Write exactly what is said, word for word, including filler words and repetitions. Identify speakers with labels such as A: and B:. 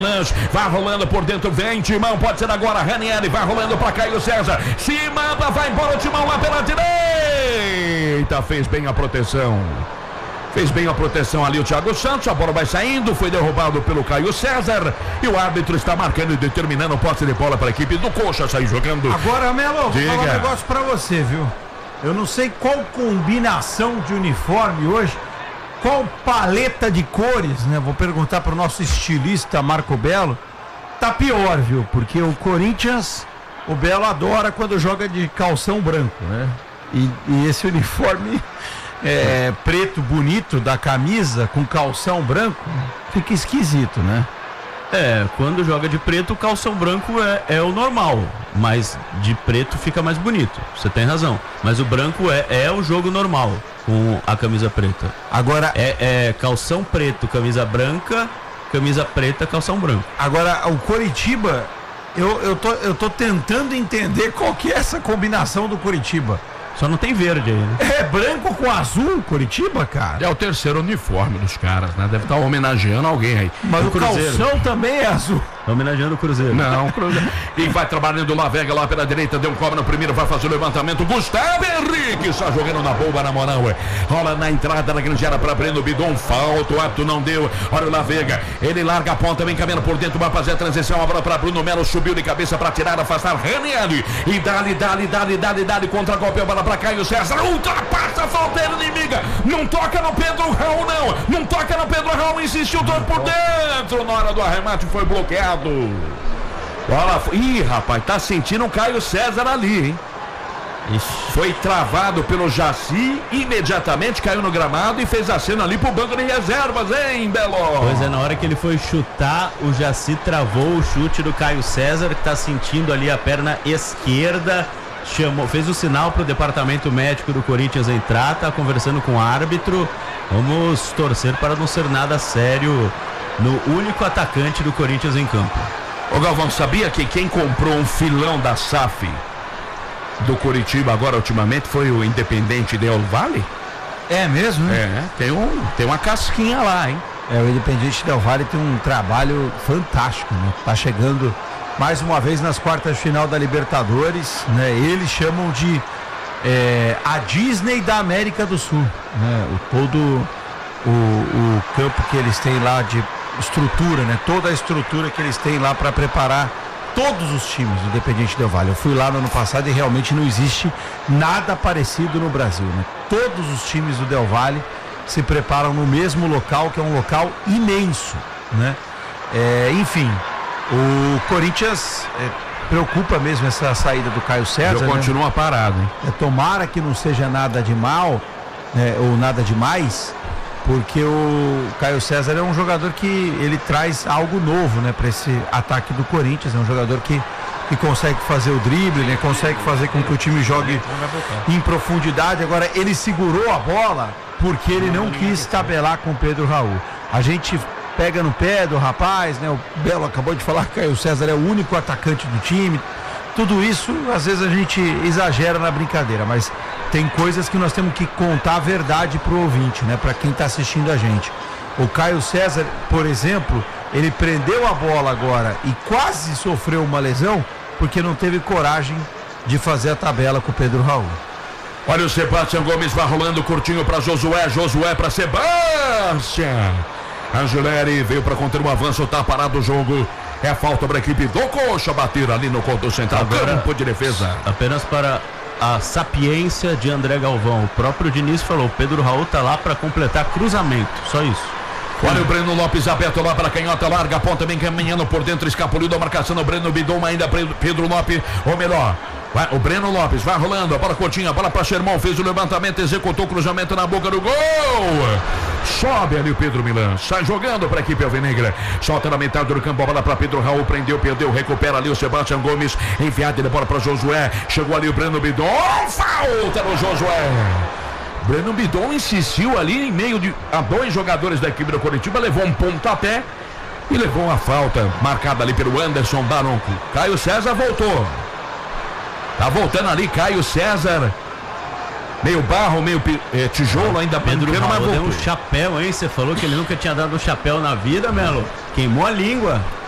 A: Vai rolando por dentro, vem Timão, pode ser agora, Ranieri, vai rolando para Caio César, se manda, vai embora o Timão lá pela direita, fez bem a proteção, fez bem a proteção ali o Thiago Santos, a bola vai saindo, foi derrubado pelo Caio César, e o árbitro está marcando e determinando o posse de bola para a equipe do Coxa sair jogando.
B: Agora, Melo, vou falar um negócio para você, viu? Eu não sei qual combinação de uniforme hoje, qual paleta de cores, né? Vou perguntar para o nosso estilista Marco Belo. Tá pior, viu? Porque o Corinthians, o Belo adora quando joga de calção branco, né? E, e esse uniforme é, preto bonito da camisa com calção branco fica esquisito, né?
C: É, quando joga de preto, o calção branco é, é o normal, mas de preto fica mais bonito, você tem razão. Mas o branco é, é o jogo normal com a camisa preta.
B: Agora
C: é, é calção preto, camisa branca, camisa preta, calção branco.
B: Agora o Coritiba, eu, eu, tô, eu tô tentando entender qual que é essa combinação do Coritiba.
C: Só não tem verde aí, né?
B: É branco com azul, Coritiba, cara?
A: É o terceiro uniforme dos caras, né? Deve estar homenageando alguém aí.
B: Mas o, o calção também é azul.
C: Tá homenageando o Cruzeiro.
A: Não, o Cruzeiro. E vai trabalhando lá, Vega lá pela direita, deu um cobra no primeiro, vai fazer o levantamento. Gustavo Henrique está jogando na boa, na moral. Rola na entrada, na granjeira para Breno Bidon, falta, o árbitro não deu. Olha o La Vega, ele larga a ponta, vem caminhando por dentro, vai fazer a transição, a bola para Bruno Melo, subiu de cabeça para tirar, afastar Ranieri. E dali, dali, dali, dali, dali, contra golpe, a bola para Caio César, ultrapassa a fronteira inimiga, não toca no Pedro Raul, não, não toca no Pedro Raul, insistiu todo por dentro, na hora do arremate foi bloqueado. Bola, ih, rapaz, tá sentindo o Caio César ali, hein? Ixi. Foi travado pelo Jaci, imediatamente caiu no gramado e fez a cena ali pro banco de reservas, hein, Belo?
C: Pois é, na hora que ele foi chutar, o Jaci travou o chute do Caio César, que tá sentindo ali a perna esquerda, chamou, fez o sinal pro departamento médico do Corinthians entrar, tá conversando com o árbitro. Vamos torcer para não ser nada sério no único atacante do Corinthians em campo.
A: Ô Galvão, sabia que quem comprou um filão da S A F do Coritiba agora ultimamente foi o Independente Del Valle?
B: É mesmo, né?
A: É, tem, um, tem uma casquinha lá, hein?
B: É, o Independente Del Valle tem um trabalho fantástico, né? Tá chegando mais uma vez nas quartas de final da Libertadores, né? Eles chamam de é, a Disney da América do Sul, né? O, todo o, o campo que eles têm lá de estrutura, né? Toda a estrutura que eles têm lá para preparar todos os times do Independente Del Valle. Eu fui lá no ano passado e realmente não existe nada parecido no Brasil, né? Todos os times do Del Valle se preparam no mesmo local, que é um local imenso, né? É, enfim, o Corinthians é, preocupa mesmo essa saída do Caio César.
A: Eu continua né? parado, hein?
B: É, tomara que não seja nada de mal, né, ou nada de mais, porque o Caio César é um jogador que ele traz algo novo, né, para esse ataque do Corinthians. É um jogador que, que consegue fazer o drible, né, consegue fazer com que o time jogue em profundidade. Agora, ele segurou a bola porque ele não quis tabelar com o Pedro Raul. A gente pega no pé do rapaz, né? O Belo acabou de falar que o Caio César é o único atacante do time. Tudo isso, às vezes a gente exagera na brincadeira, mas tem coisas que nós temos que contar a verdade pro ouvinte, né? Para quem tá assistindo a gente. O Caio César, por exemplo, ele prendeu a bola agora e quase sofreu uma lesão porque não teve coragem de fazer a tabela com o Pedro Raul.
A: Olha o Sebastião Gomes, vai rolando curtinho para Josué, Josué para Sebastião. Angeleri veio para conter o avanço, tá parado o jogo. É falta para a equipe do Coxa bater ali no contorno central,
C: agora,
A: campo de defesa.
C: Apenas para a sapiência de André Galvão. O próprio Diniz falou, Pedro Raul tá lá para completar cruzamento, só isso.
A: Olha o Breno Lopes aberto lá para a canhota, larga a ponta, vem caminhando por dentro, escapuliu da marcação no Breno Bidon, ainda Pedro Lopes, ou melhor, vai, o Breno Lopes vai rolando, a bola curtinha, a bola para Xermão, fez o levantamento, executou o cruzamento na boca do gol. Sobe ali o Pedro Milan, sai jogando para a equipe alvinegra, solta na metade do campo, a bola para Pedro Raul, prendeu, perdeu, recupera ali o Sebastião Gomes, enviado de bola para Josué, chegou ali o Breno Bidon, falta no Josué. Breno Bidon insistiu ali em meio de, a dois jogadores da equipe do Coritiba, levou um pontapé e levou uma falta marcada ali pelo Anderson Baronco. Caio César voltou, tá voltando ali Caio César, meio barro, meio é, tijolo, ainda
C: Pedro
A: Raul
C: deu um chapéu, hein? Você falou que ele nunca tinha dado um chapéu na vida, Melo. Queimou a língua.